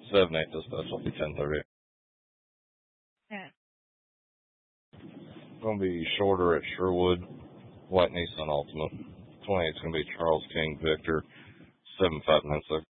7-8 dispatch, I'll be 10:30. Yeah. Going to be Shorter at Sherwood, White Nissan Ultimate. 28's going to be Charles King Victor, 759.